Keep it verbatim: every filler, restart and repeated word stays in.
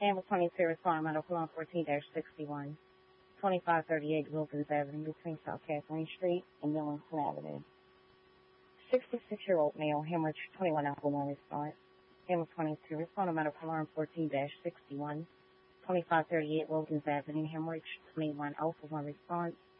Campbell twenty-two, responding medical alarm fourteen dash sixty-one. twenty-five thirty-eight Wilkins Avenue between South Kathleen Street and Millington Avenue. sixty-six-year-old male, hemorrhage, twenty-one alpha one response. Campbell twenty-two, responding medical alarm fourteen dash sixty-one. twenty-five thirty-eight Wilkins Avenue, hemorrhage, twenty-one alpha one response.